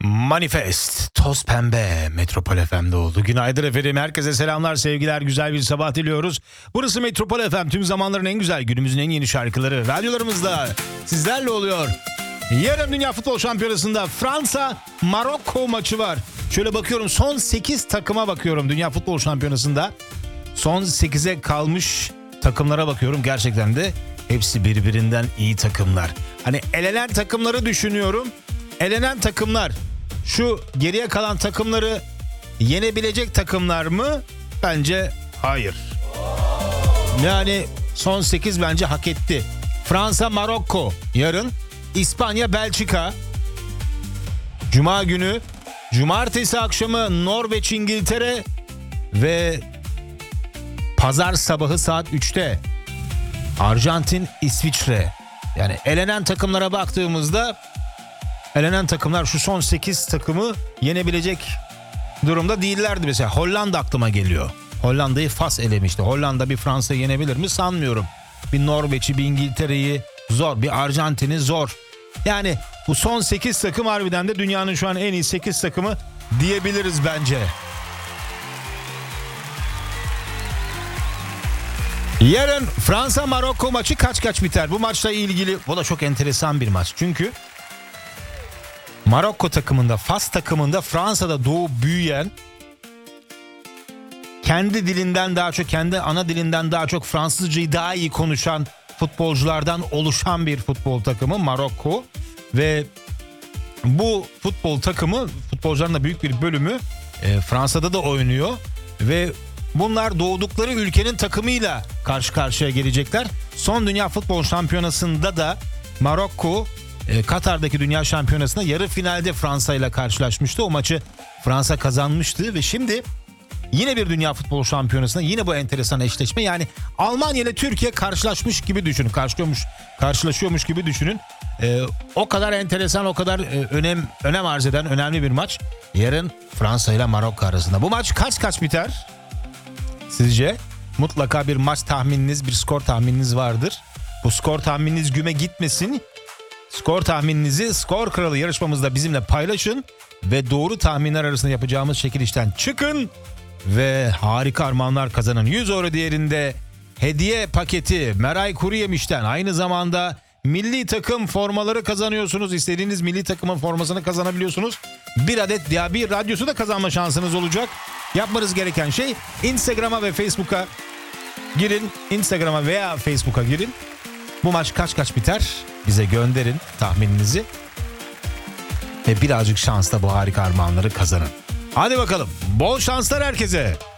Manifest, toz pembe, Metropol FM'de oldu. Günaydın efendim, herkese selamlar, sevgiler, güzel bir sabah diliyoruz. Burası Metropol FM, tüm zamanların en güzel, günümüzün en yeni şarkıları radyolarımızda sizlerle oluyor. Yarın Dünya Futbol Şampiyonası'nda Fransa-Marokko maçı var. Şöyle bakıyorum, son 8 takıma bakıyorum Dünya Futbol Şampiyonası'nda. Son 8'e kalmış takımlara bakıyorum, gerçekten de hepsi birbirinden iyi takımlar. Hani elenen takımları düşünüyorum. Elenen takımlar şu geriye kalan takımları yenebilecek takımlar mı? Bence hayır. Yani son 8 bence hak etti. Fransa, Marokko yarın, İspanya, Belçika Cuma günü, Cumartesi akşamı Norveç, İngiltere ve Pazar sabahı saat 3'te Arjantin, İsviçre. Yani elenen takımlara baktığımızda elenen takımlar şu son 8 takımı yenebilecek durumda değillerdi. Mesela Hollanda aklıma geliyor. Hollanda'yı Fas elemişti. Hollanda bir Fransa'yı yenebilir mi? Sanmıyorum. Bir Norveç'i, bir İngiltere'yi zor. Bir Arjantin'i zor. Yani bu son 8 takım harbiden de dünyanın şu an en iyi 8 takımı diyebiliriz bence. Yarın Fransa-Marokko maçı kaç biter? Bu maçla ilgili, bu da çok enteresan bir maç. Çünkü Marokko takımında, Fas takımında Fransa'da doğup büyüyen, kendi dilinden daha çok, kendi ana dilinden daha çok Fransızcayı daha iyi konuşan futbolculardan oluşan bir futbol takımı Marokko. Ve bu futbol takımı, futbolcuların da büyük bir bölümü Fransa'da da oynuyor. Ve bunlar doğdukları ülkenin takımıyla karşı karşıya gelecekler. Son Dünya Futbol Şampiyonası'nda da Marokko Katar'daki Dünya Şampiyonası'nda yarı finalde Fransa ile karşılaşmıştı. O maçı Fransa kazanmıştı ve şimdi yine bir Dünya Futbol Şampiyonası'nda yine bu enteresan eşleşme. Yani Almanya ile Türkiye karşılaşmış gibi düşünün. Karşılaşıyormuş gibi düşünün. O kadar enteresan, o kadar önem arz eden önemli bir maç. Yarın Fransa ile Marokko arasında. Bu maç kaç biter? Sizce? Mutlaka bir maç tahmininiz, bir skor tahmininiz vardır. Bu skor tahmininiz güme gitmesin. Skor tahmininizi Skor Kralı yarışmamızda bizimle paylaşın ve doğru tahminler arasında yapacağımız çekilişten çıkın ve harika armağanlar kazanın. 100 euro değerinde hediye paketi Meray Kuruyemiş'ten, aynı zamanda milli takım formaları kazanıyorsunuz. İstediğiniz milli takımın formasını kazanabiliyorsunuz. Bir adet Diaby radyosu da kazanma şansınız olacak. Yapmanız gereken şey Instagram'a ve Facebook'a girin. Instagram'a veya Facebook'a girin. Bu maç kaç biter? Bize gönderin tahmininizi. Ve birazcık şansla bu harika armağanları kazanın. Hadi bakalım. Bol şanslar herkese.